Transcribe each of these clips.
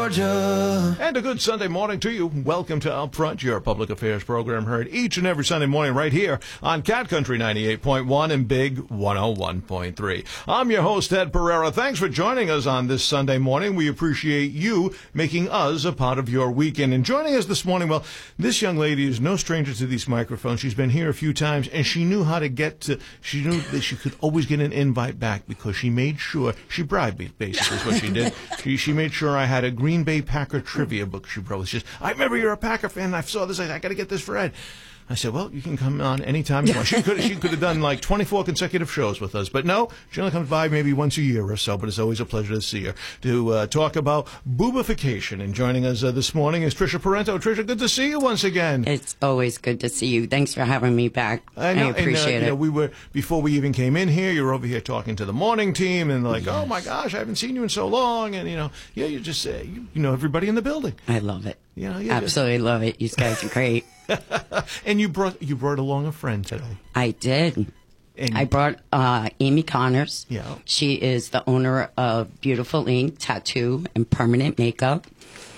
Georgia. And a good Sunday morning to you. Welcome to Up Front, your public affairs program heard each and every Sunday morning right here on Cat Country 98.1 and Big 101.3. I'm your host, Ed Pereira. Thanks for joining us on this Sunday morning. We appreciate you making us a part of your weekend. And joining us this morning, well, this young lady is no stranger to these microphones. She's been here a few times, and she knew how to get to, she knew that she could always get an invite back because she made sure, she bribed me, basically, is what she did. She made sure I had a Green Bay Packer trivia book she wrote. She says, I remember you're a Packer fan, and I saw this, I got to get this for Ed. I said, well, you can come on anytime you want. She could have done like 24 consecutive shows with us. But no, she only comes by maybe once a year or so, but it's always a pleasure to see her, to talk about boobification. And joining us this morning is Trisha Parento. Trisha, good to see you once again. It's always good to see you. Thanks for having me back. I appreciate it. We were, before we even came in here, you were over here talking to the morning team and like, oh my gosh, I haven't seen you in so long. And, you just, you know everybody in the building. I love it. You absolutely love it. You guys are great. And you brought along a friend today. I did. And I brought Amy Connors. Yeah. She is the owner of Beautiful Ink Tattoo and Permanent Makeup.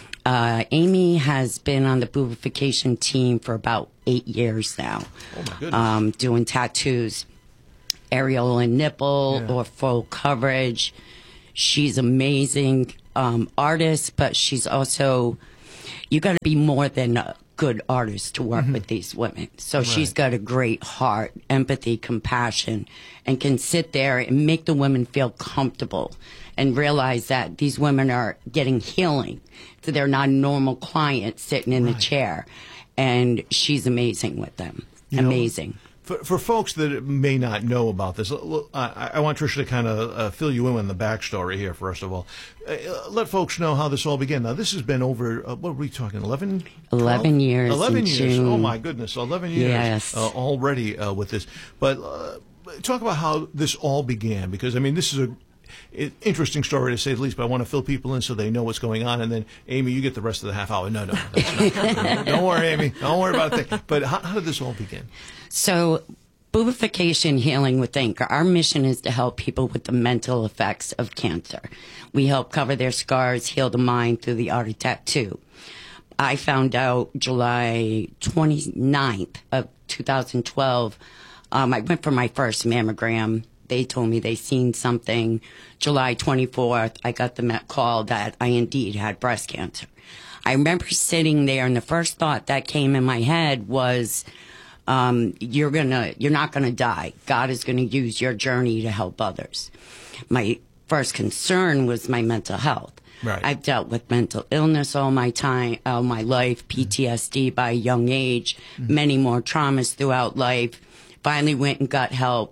Amy has been on the boobification team for about 8 years now. Oh my goodness. Doing tattoos, areola and nipple or full coverage. She's amazing artist, but she's also, you got to be more than a good artist to work with these women. So she's got a great heart, empathy, compassion, and can sit there and make the women feel comfortable and realize that these women are getting healing. So they're not a normal client sitting in the chair. And she's amazing with them. Amazing. For folks that may not know about this, I want Trisha to kind of fill you in on the backstory here, first of all. Let folks know how this all began. Now, this has been over, what are we talking, 11? 11 years. 11 years. June. Oh, my goodness. 11 years Yes. Already with this. But talk about how this all began, because, I mean, this is an interesting story to say the least, but I want to fill people in so they know what's going on. And then, Amy, you get the rest of the half hour. No, that's not, don't worry, Amy. Don't worry about a thing. But how did this all begin? So, boobification healing with Ink, our mission is to help people with the mental effects of cancer. We help cover their scars, heal the mind through the art of tattoo. I found out July 29th of 2012. I went for my first mammogram. They told me they seen something. July 24th, I got the call that I indeed had breast cancer. I remember sitting there, and the first thought that came in my head was, you're not gonna die. God is gonna use your journey to help others. My first concern was my mental health. Right. I've dealt with mental illness all my life, PTSD by a young age, many more traumas throughout life. Finally went and got help.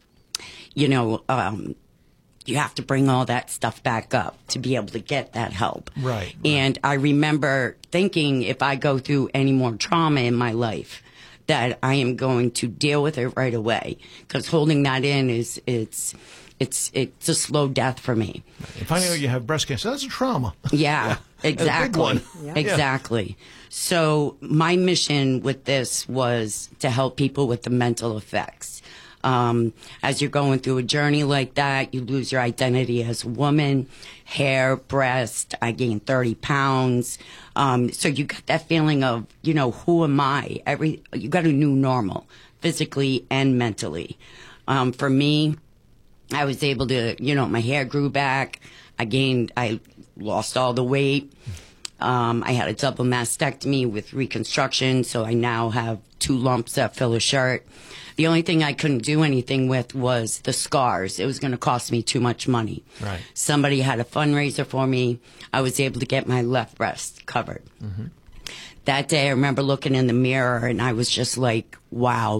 You have to bring all that stuff back up to be able to get that help. Right. And I remember thinking, if I go through any more trauma in my life, that I am going to deal with it right away, because holding that in it's a slow death for me. And finding out you have breast cancer, that's a trauma. Yeah, exactly. A big one. Exactly. So my mission with this was to help people with the mental effects. As you're going through a journey like that, you lose your identity as a woman, hair, breast. I gained 30 pounds. So you got that feeling of, who am I? You got a new normal, physically and mentally. For me, I was able to, my hair grew back. I lost all the weight. I had a double mastectomy with reconstruction, so I now have 2 lumps that fill a shirt. The only thing I couldn't do anything with was the scars. It was going to cost me too much money. Right. Somebody had a fundraiser for me. I was able to get my left breast covered. Mm-hmm. That day, I remember looking in the mirror, and I was just like, wow.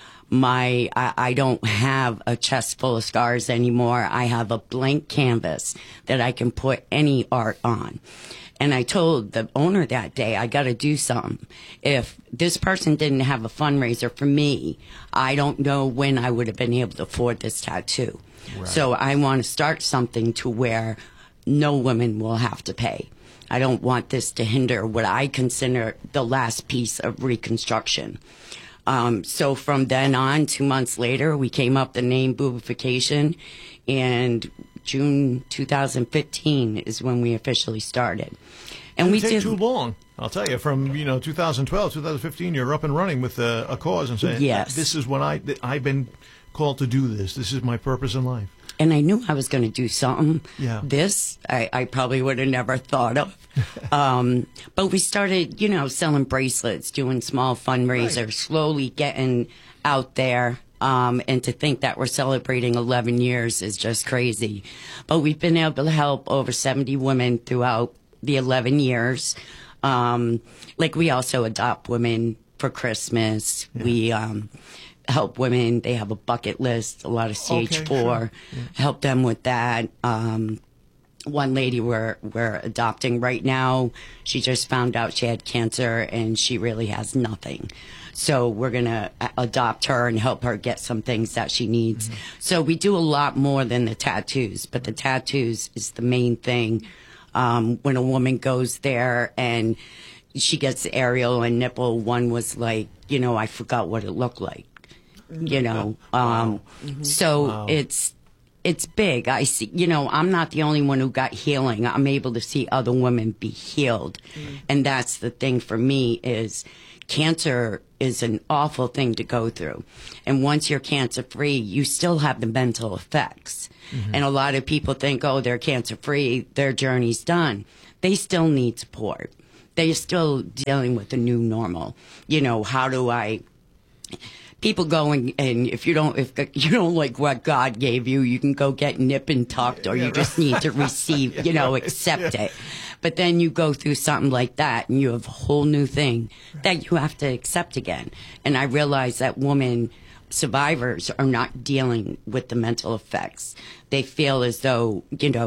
I don't have a chest full of scars anymore. I have a blank canvas that I can put any art on. And I told the owner that day, I got to do something. If this person didn't have a fundraiser for me, I don't know when I would have been able to afford this tattoo. Right. So I want to start something to where no woman will have to pay. I don't want this to hinder what I consider the last piece of reconstruction. So from then on, 2 months later, we came up the name Boobification, and June 2015 is when we officially started. And we didn't take did too long. I'll tell you, from 2012, 2015, you're up and running with a cause and saying, yes, this is what I've been called to do this. This is my purpose in life. And I knew I was going to do something. Yeah. This, I probably would have never thought of. But we started, selling bracelets, doing small fundraisers, right. slowly getting out there. And to think that we're celebrating 11 years is just crazy. But we've been able to help over 70 women throughout the 11 years. We also adopt women for Christmas. Yeah. We help women. They have a bucket list, a lot of CH4. Okay, sure. Yeah. Help them with that. One lady we're adopting right now, she just found out she had cancer and she really has nothing. So we're going to adopt her and help her get some things that she needs. Mm-hmm. So we do a lot more than the tattoos, but the tattoos is the main thing. When a woman goes there and she gets areola and nipple, one was like, I forgot what it looked like, Wow. So Wow. it's big. I see, I'm not the only one who got healing. I'm able to see other women be healed. And that's the thing for me is cancer is an awful thing to go through. And once you're cancer free, you still have the mental effects. Mm-hmm. And a lot of people think, oh, they're cancer free, their journey's done. They still need support. They're still dealing with the new normal. How do I... People go and if you don't like what God gave you, you can go get nip and tucked, or you just need to receive, accept it. But then you go through something like that, and you have a whole new thing that you have to accept again. And I realize that women survivors are not dealing with the mental effects. They feel as though,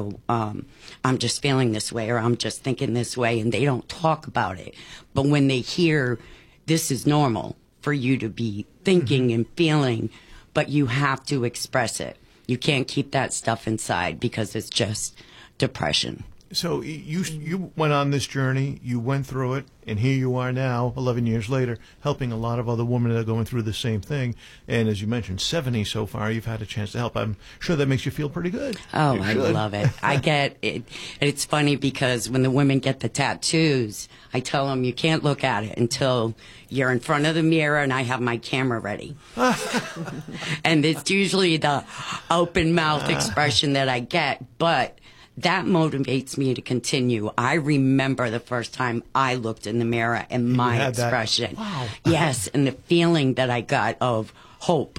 I'm just feeling this way, or I'm just thinking this way, and they don't talk about it. But when they hear this is normal for you to be thinking and feeling, but you have to express it. You can't keep that stuff inside because it's just depression. So you went on this journey, you went through it, and here you are now, 11 years later, helping a lot of other women that are going through the same thing. And as you mentioned, 70 so far, you've had a chance to help. I'm sure that makes you feel pretty good. Oh, I love it. I get it. It's funny because when the women get the tattoos, I tell them you can't look at it until you're in front of the mirror and I have my camera ready. And it's usually the open mouth expression that I get, but that motivates me to continue. I remember the first time I looked in the mirror and my expression. Wow. Yes, and the feeling that I got of hope.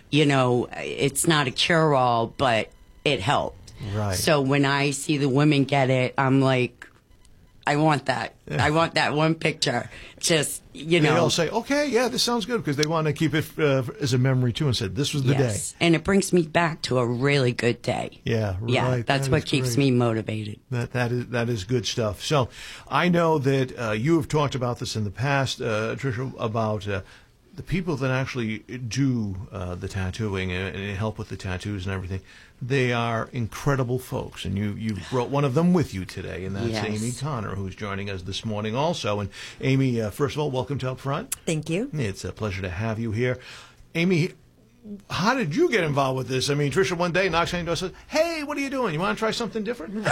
It's not a cure-all, but it helped. Right. So when I see the women get it, I'm like, I want that. I want that one picture. Just, They all say, okay, yeah, this sounds good, because they want to keep it as a memory, too, and said, this was the day. And it brings me back to a really good day. Yeah, right. Yeah, that's what keeps me motivated. That is good stuff. So I know that you have talked about this in the past, Tricia, about the people that actually do the tattooing and help with the tattoos and everything. They are incredible folks, and you brought one of them with you today, and that's Amy Connor, who's joining us this morning also. And Amy, first of all, welcome to Up Front. Thank you. It's a pleasure to have you here. Amy, how did you get involved with this? I mean, Tricia one day knocks on your door and says, hey, what are you doing? You want to try something different?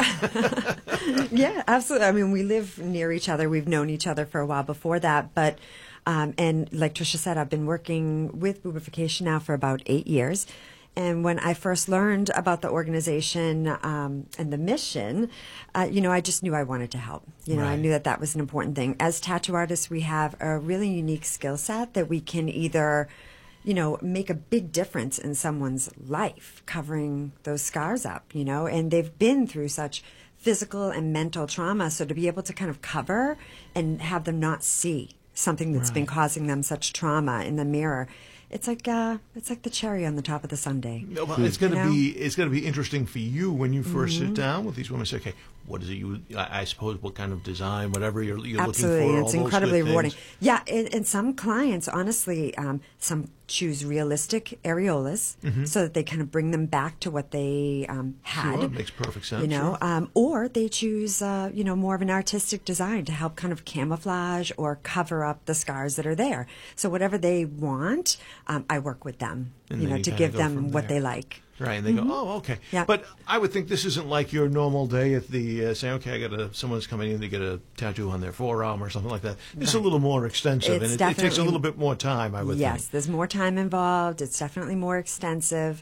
Yeah, absolutely. I mean, we live near each other. We've known each other for a while before that, but and like Tricia said, I've been working with Boobification now for about 8 years. And when I first learned about the organization and the mission, I just knew I wanted to help. I knew that was an important thing. As tattoo artists, we have a really unique skill set that we can either, make a big difference in someone's life, covering those scars up, and they've been through such physical and mental trauma. So to be able to kind of cover and have them not see something that's been causing them such trauma in the mirror, it's like the cherry on the top of the sundae. Well, it's going to be interesting for you when you first sit down with these women and say, okay, what is it I suppose what kind of design, whatever you're looking for. Absolutely, it's incredibly rewarding. Things. Yeah, and some clients, honestly, some choose realistic areolas so that they kind of bring them back to what they had. Sure, makes perfect sense. Or they choose more of an artistic design to help kind of camouflage or cover up the scars that are there. So whatever they want, I work with them, to give them what they like. Right, and they go, oh, okay. Yeah. But I would think this isn't like your normal day at the saying, okay, someone's coming in to get a tattoo on their forearm or something like that. It's a little more extensive, It's and it takes a little bit more time, I would think. Yes, there's more time involved. It's definitely more extensive.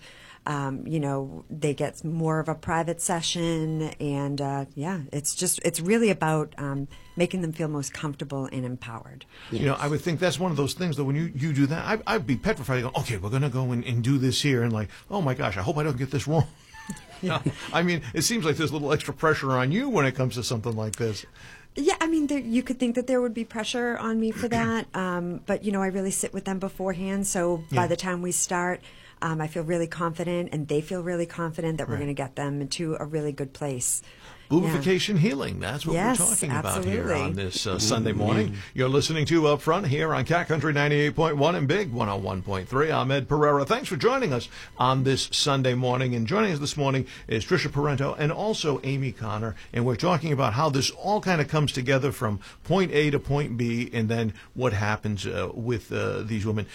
They get more of a private session, and it's really about making them feel most comfortable and empowered. Yes. I would think that's one of those things that when you do that, I'd be petrified. Going, okay, we're going to go and do this here, and like, oh my gosh, I hope I don't get this wrong. Yeah. I mean, it seems like there's a little extra pressure on you when it comes to something like this. Yeah, I mean, you could think that there would be pressure on me for that, but I really sit with them beforehand. So by the time we start, I feel really confident, and they feel really confident that we're going to get them into a really good place. Bubification healing. That's what we're talking about here on this Sunday morning. You're listening to Up Front here on Cat Country 98.1 and Big 101.3. I'm Ed Pereira. Thanks for joining us on this Sunday morning. And joining us this morning is Tricia Parento and also Amy Connor. And we're talking about how this all kind of comes together from point A to point B, and then what happens with these women.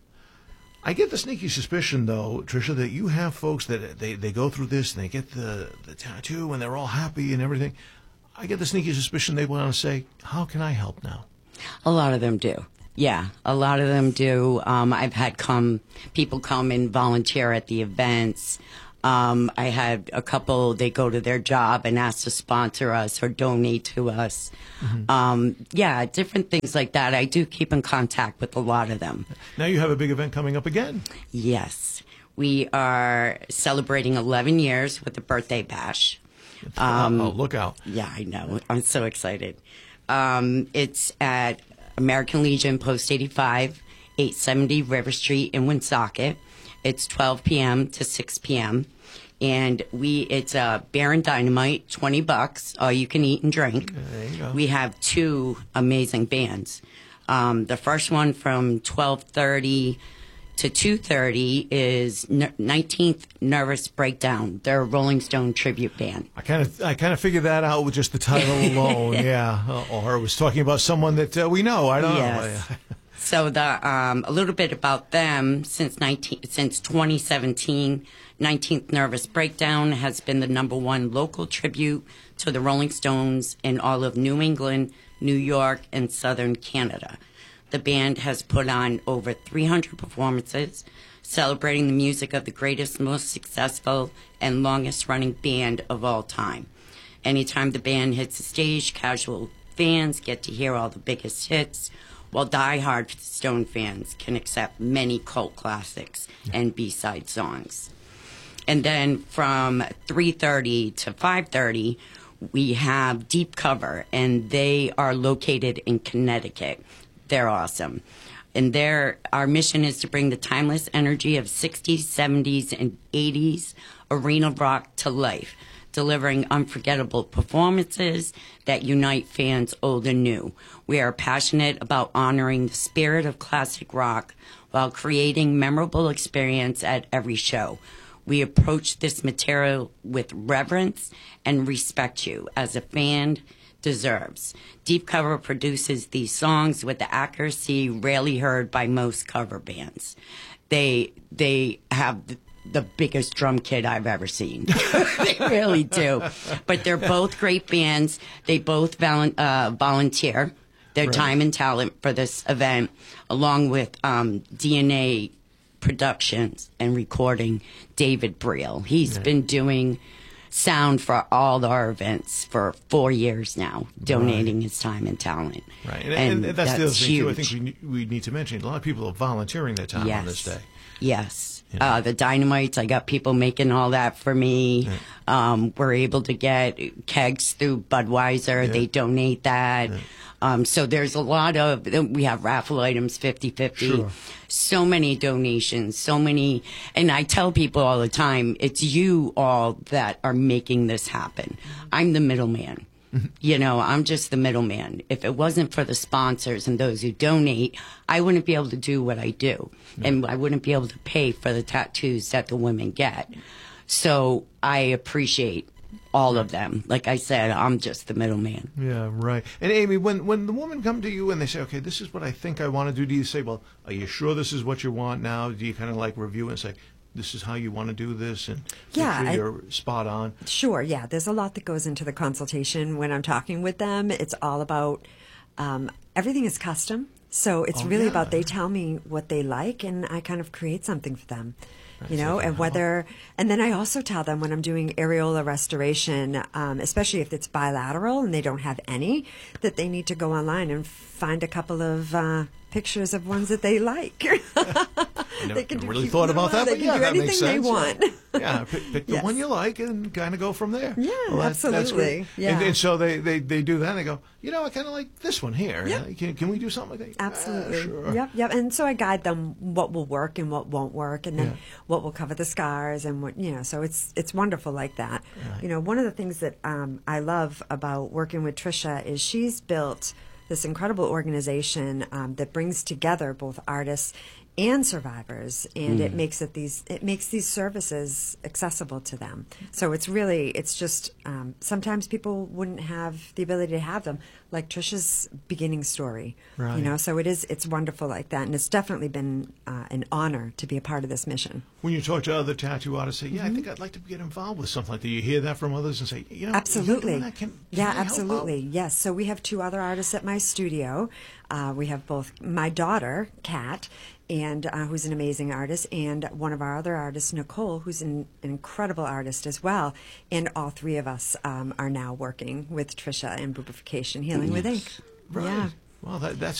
I get the sneaky suspicion, though, Tricia, that you have folks that they go through this and they get the tattoo and they're all happy and everything. I get the sneaky suspicion they want to say, how can I help now? A lot of them do. Yeah, a lot of them do. I've had people come and volunteer at the events. I had a couple, they go to their job and ask to sponsor us or donate to us. Different things like that. I do keep in contact with a lot of them. Now you have a big event coming up again. Yes. We are celebrating 11 years with a birthday bash. Look out. Yeah, I know. I'm so excited. It's at American Legion, Post 85, 870 River Street in Woonsocket. It's 12 p.m. to 6 p.m. And it's beer and dynamite, $20, all you can eat and drink. There you go. We have two amazing bands. The first one from 12:30 to 2:30 is 19th Nervous Breakdown. They're a Rolling Stone tribute band. I kind of figured that out with just the title alone. Yeah, or it was talking about someone that we know. I don't know. So a little bit about them. Since 2017, 19th Nervous Breakdown has been the #1 local tribute to the Rolling Stones in all of New England, New York, and Southern Canada. The band has put on over 300 performances, celebrating the music of the greatest, most successful, and longest-running band of all time. Anytime the band hits the stage, casual fans get to hear all the biggest hits, while die-hard Stone fans can accept many cult classics and B-side songs. And then from 3:30 to 5:30, we have Deep Cover, and they are located in Connecticut. They're awesome. And our mission is to bring the timeless energy of 60s, 70s, and 80s arena rock to life, delivering unforgettable performances that unite fans old and new. We are passionate about honoring the spirit of classic rock while creating memorable experience at every show. We approach this material with reverence and respect you as a fan deserves. Deep Cover produces these songs with the accuracy rarely heard by most cover bands. They have the biggest drum kit I've ever seen. They really do. But they're both great bands. They both volunteer their time and talent for this event, along with DNA Productions and recording David Briel. He's been doing sound for all our events for 4 years now, donating his time and talent. Right. And that's the other thing, huge. too. I think we need to mention. A lot of people are volunteering their time on this day. Yes. The Dynamites, I got people making all that for me. We're able to get kegs through Budweiser. They donate that. So there's a lot of, we have raffle items, 50-50. Sure. So many donations, so many. And I tell people all the time, it's you all that are making this happen. I'm the middleman. I'm just the middleman. If it wasn't for the sponsors and those who donate, I wouldn't be able to do what I do. And I wouldn't be able to pay for the tattoos that the women get. So I appreciate all of them. Like I said, I'm just the middleman. Yeah, right. And Amy, when the women come to you and they say, okay, this is what I think I want to do you say, well, are you sure this is what you want now? Do you kind of like review and say, this is how you want to do this, and Yeah, make sure you're spot on. Sure, yeah. There's a lot that goes into the consultation when I'm talking with them. It's all about everything is custom. So it's really about they tell me what they like, and I kind of create something for them. You know, and and then I also tell them when I'm doing areola restoration, especially if it's bilateral and they don't have any, that they need to go online and find a couple of pictures of ones that they like. I never really thought about that, but yeah, that makes sense. They can do anything they want. Yeah, pick the one you like and kind of go from there. Yeah, absolutely. Yeah. And so they do that, and they go, I kind of like this one here. Yeah. Can we do something like that? Absolutely. Sure. Yep. And so I guide them what will work and what won't work, and then what will cover the scars, and what so it's wonderful like that. Right. One of the things that I love about working with Tricia is she's built this incredible organization that brings together both artists and survivors, and it makes these services accessible to them. So it's just sometimes people wouldn't have the ability to have them, like Tricia's beginning story. Right. So it's wonderful like that, and it's definitely been an honor to be a part of this mission. When you talk to other tattoo artists, say, I think I'd like to get involved with something like that. You hear that from others and say, absolutely. You're doing that. Can I help absolutely. out? Yes. So we have 2 other artists at my studio. We have both my daughter, Kat, and who's an amazing artist, and one of our other artists, Nicole, who's an incredible artist as well. And all 3 of us are now working with Tricia and Bubification Healing with Ink. Right. Yeah. Well, that's